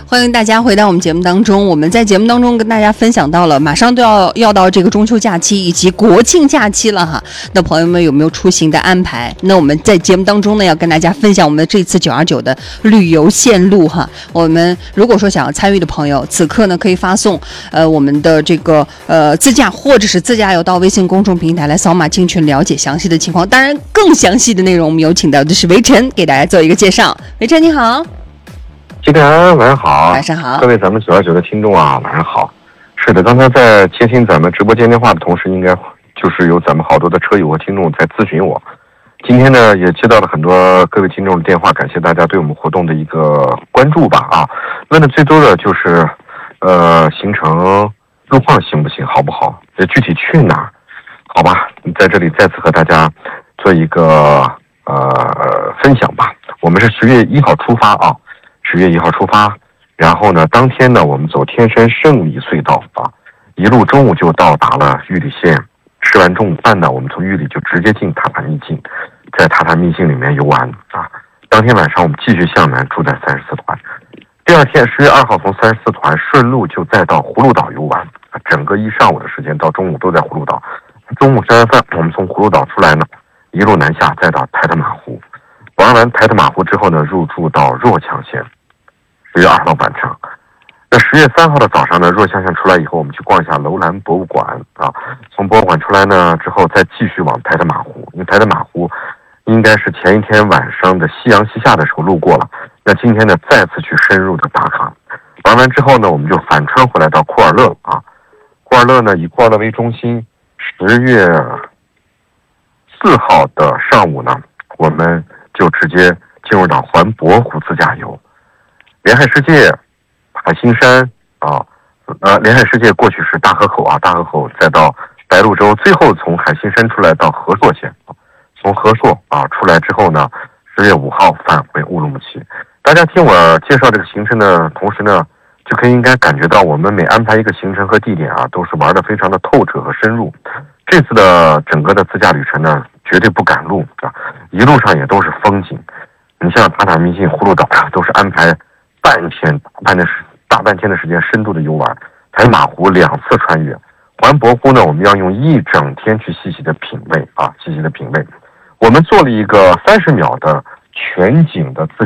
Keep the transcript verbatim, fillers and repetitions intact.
欢迎大家回到我们节目当中。我们在节目当中跟大家分享到了，马上都要要到这个中秋假期以及国庆假期了哈。那朋友们有没有出行的安排？那我们在节目当中呢，要跟大家分享我们这次九二九的旅游线路哈。我们如果说想要参与的朋友，此刻呢可以发送呃我们的这个呃自驾或者是自驾游到微信公众平台来扫码进群了解详细的情况。当然，更详细的内容我们有请到的是维晨给大家做一个介绍。维晨你好。 齐晨，晚上好。 晚上好， 各位咱们九二九的听众啊，晚上好。是的，刚才在接听咱们直播间电话的同时，应该就是有咱们好多的车友和听众在咨询我。今天呢，也接到了很多各位听众的电话，感谢大家对我们活动的一个关注吧啊。问的最多的就是，呃，行程路况行不行，好不好？这具体去哪儿？好吧，在这里再次和大家做一个呃分享吧。我们是十月一号出发啊。十月一号出发，然后呢，当天呢，我们走天山圣里隧道啊，一路中午就到达了玉里县。吃完中午饭呢，我们从玉里就直接进塔塔秘境，在塔塔秘境里面游玩啊。当天晚上我们继续向南，住在三十四团。第二天十月二号从三十四团顺路就再到葫芦岛游玩，整个一上午的时间到中午都在葫芦岛。中午吃完饭，我们从葫芦岛出来呢，一路南下，再到台特马湖。玩完台特马湖之后呢，入住到若羌县。十月二号晚上，那十月三号的早上呢，若羌县出来以后，我们去逛一下楼兰博物馆啊。从博物馆出来呢之后，再继续往台特马湖，因为台特马湖应该是前一天晚上的夕阳西下的时候路过了。那今天呢，再次去深入的打卡。玩完之后呢，我们就反穿回来到库尔勒啊。库尔勒呢，以库尔勒为中心，十月四号的上午呢，我们就直接进入到环博湖自驾游。连海世界、海心山啊，呃，连海世界过去是大河口啊，大河口再到白鹭洲，最后从海心山出来到和硕县，从和硕啊出来之后呢，十月五号返回乌鲁木齐。大家听我介绍这个行程的同时呢，就可以应该感觉到我们每安排一个行程和地点啊，都是玩得非常的透彻和深入。这次的整个的自驾旅程呢，绝对不赶路啊，一路上也都是风景。你像塔塔秘境、葫芦岛都是安排半天半的大半天的时间深度的游玩，台马湖两次穿越，环博湖呢，我们要用一整天去细细的品味啊，细细的品味。我们做了一个三十秒的全景的自